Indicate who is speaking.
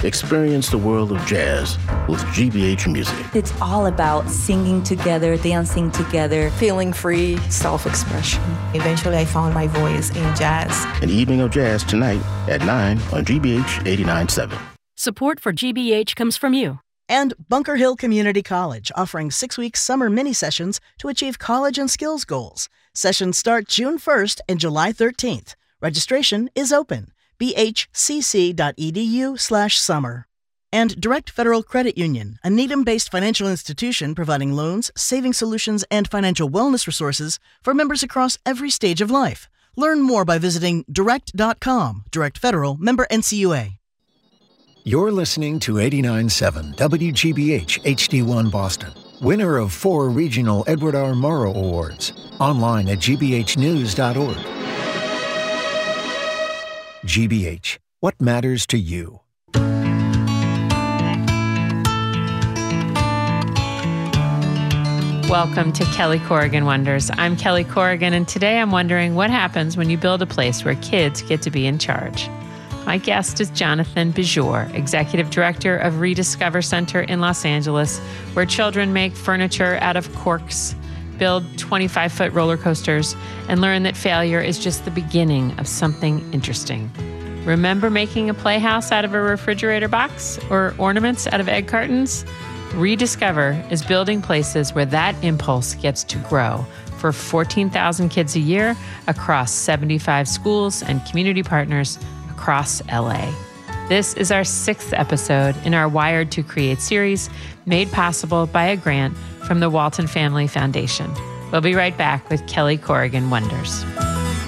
Speaker 1: Experience the world of jazz with GBH Music.
Speaker 2: It's all about singing together, dancing together,
Speaker 3: feeling free, self-expression.
Speaker 4: Eventually, I found my voice in jazz.
Speaker 1: An evening of jazz tonight at 9 on GBH 89.7.
Speaker 5: Support for GBH comes from you.
Speaker 6: And Bunker Hill Community College, offering 6-week summer mini-sessions to achieve college and skills goals. Sessions start June 1st and July 13th. Registration is open. bhcc.edu/summer. And Direct Federal Credit Union, a Needham-based financial institution providing loans, saving solutions, and financial wellness resources for members across every stage of life. Learn more by visiting direct.com. Direct Federal, member NCUA.
Speaker 7: You're listening to 89.7 WGBH HD1 Boston, winner of 4 regional Edward R. Murrow Awards. Online at gbhnews.org. GBH, what matters to you?
Speaker 8: Welcome to Kelly Corrigan Wonders. I'm Kelly Corrigan, and today I'm wondering what happens when you build a place where kids get to be in charge. My guest is Jonathan Bejour, Executive Director of Rediscover Center in Los Angeles, where children make furniture out of corks, build 25-foot roller coasters, and learn that failure is just the beginning of something interesting. Remember making a playhouse out of a refrigerator box or ornaments out of egg cartons? Rediscover is building places where that impulse gets to grow for 14,000 kids a year across 75 schools and community partners across LA. This is our 6th episode in our Wired to Create series, made possible by a grant from the Walton Family Foundation. We'll be right back with Kelly Corrigan Wonders.